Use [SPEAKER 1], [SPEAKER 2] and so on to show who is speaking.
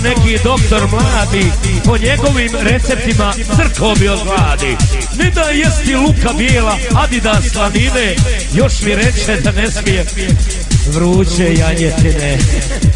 [SPEAKER 1] neki doktor mladi, po njegovim receptima crko bi od gladi. Ne da jesti luka bijela, Adidas slanine, još mi reče da ne smije vruće janjetine.